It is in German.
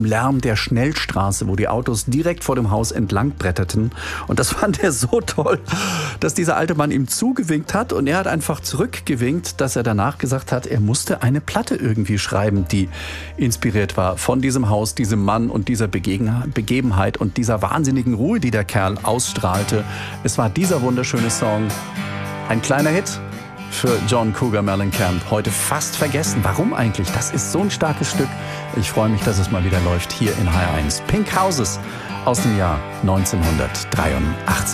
Lärm der Schnellstraße, wo die Autos direkt vor dem Haus entlang bretterten. Und das fand er so toll, dass dieser alte Mann ihm zugewinkt hat und er hat einfach zurückgewinkt, dass er danach gesagt hat, er musste eine Platte irgendwie schreiben, die inspiriert war von diesem Haus, diesem Mann und dieser Begebenheit und dieser wahnsinnigen Ruhe, die der Kerl ausstrahlte. Es war dieser wunderschöne Song. Ein kleiner Hit für John Cougar Mellencamp. Heute fast vergessen. Warum eigentlich? Das ist so ein starkes Stück. Ich freue mich, dass es mal wieder läuft hier in HR1. Pink Houses aus dem Jahr 1983.